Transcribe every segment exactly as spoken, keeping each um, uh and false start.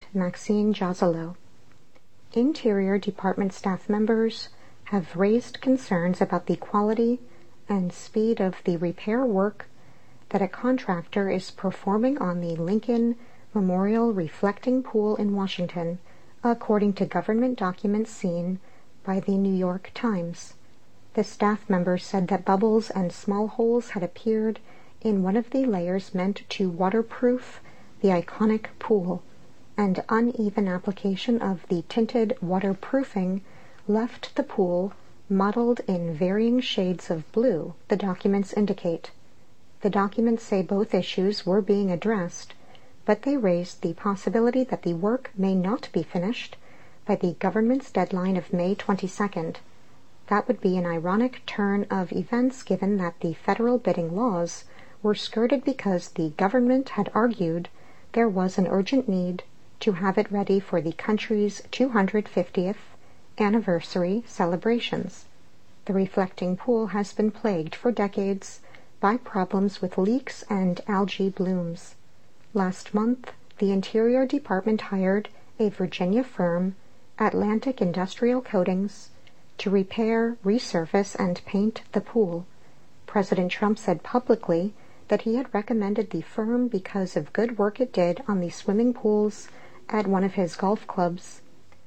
Maxine Jazalo. Interior Department staff members have raised concerns about the quality and speed of the repair work that a contractor is performing on the Lincoln Memorial Reflecting Pool in Washington, according to government documents seen by the New York Times. The staff members said that bubbles and small holes had appeared in one of the layers meant to waterproof the iconic pool, and uneven application of the tinted waterproofing left the pool mottled in varying shades of blue, the documents indicate. The documents say both issues were being addressed, but they raised the possibility that the work may not be finished by the government's deadline of May twenty-second. That would be an ironic turn of events given that the federal bidding laws were skirted because the government had argued there was an urgent need to have it ready for the country's two hundred fiftieth anniversary celebrations. The reflecting pool has been plagued for decades by problems with leaks and algae blooms. Last month, the Interior Department hired a Virginia firm, Atlantic Industrial Coatings, to repair, resurface, and paint the pool. President Trump said publicly that he had recommended the firm because of good work it did on the swimming pools at one of his golf clubs.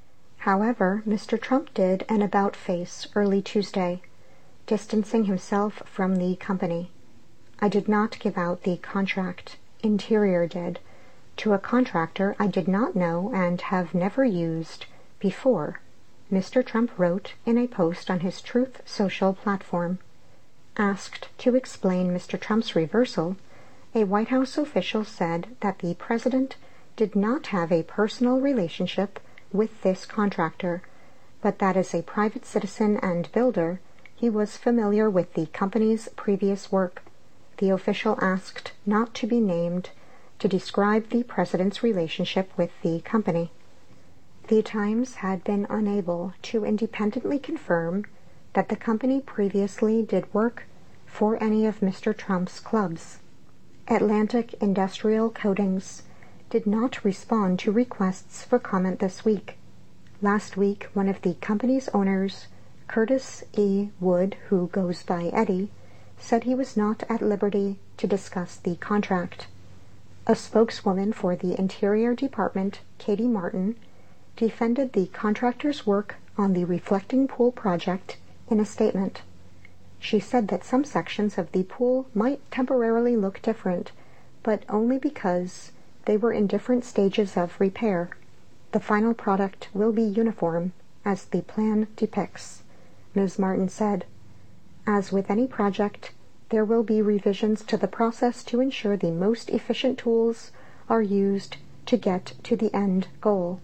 However, Mister Trump did an about-face early Tuesday, distancing himself from the company. I did not give out the contract, Interior did, to a contractor I did not know and have never used before, Mister Trump wrote in a post on his Truth Social platform. Asked to explain Mister Trump's reversal, a White House official said that the president did not have a personal relationship with this contractor, but that as a private citizen and builder, he was familiar with the company's previous work. The official asked not to be named to describe the president's relationship with the company. The Times had been unable to independently confirm that the company previously did work for any of Mister Trump's clubs. Atlantic Industrial Coatings did not respond to requests for comment this week. Last week, one of the company's owners, Curtis E. Wood, who goes by Eddie, said he was not at liberty to discuss the contract. A spokeswoman for the Interior Department, Katie Martin, defended the contractor's work on the Reflecting Pool project in a statement. She said that some sections of the pool might temporarily look different, but only because they were in different stages of repair. The final product will be uniform, as the plan depicts, Miz Martin said. As with any project, there will be revisions to the process to ensure the most efficient tools are used to get to the end goal.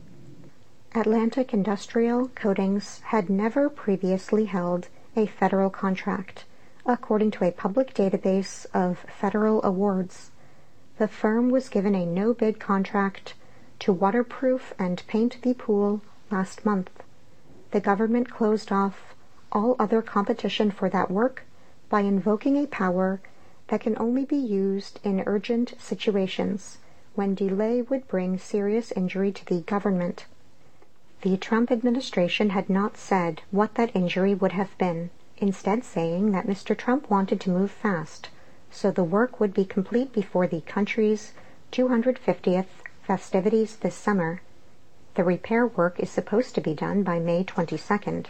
Atlantic Industrial Coatings had never previously held a federal contract, according to a public database of federal awards. The firm was given a no-bid contract to waterproof and paint the pool last month. The government closed off all other competition for that work by invoking a power that can only be used in urgent situations when delay would bring serious injury to the government. The Trump administration had not said what that injury would have been, instead saying that Mister Trump wanted to move fast, so the work would be complete before the country's two hundred fiftieth festivities this summer. The repair work is supposed to be done by May twenty-second.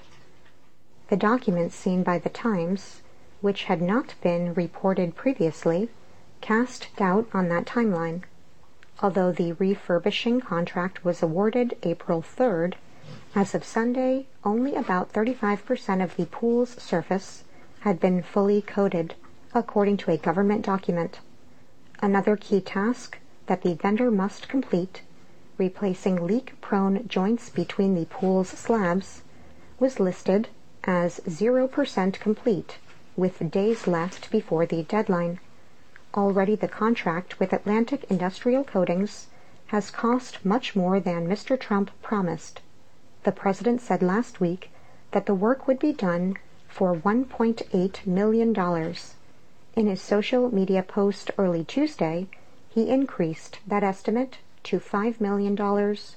The documents seen by the Times, which had not been reported previously, cast doubt on that timeline. Although the refurbishing contract was awarded April third, as of Sunday, only about thirty-five percent of the pool's surface had been fully coated, according to a government document. Another key task that the vendor must complete, replacing leak-prone joints between the pool's slabs, was listed as zero percent complete, with days left before the deadline. Already the contract with Atlantic Industrial Coatings has cost much more than Mister Trump promised. The president said last week that the work would be done for one point eight million dollars. In his social media post early Tuesday, he increased that estimate to five million dollars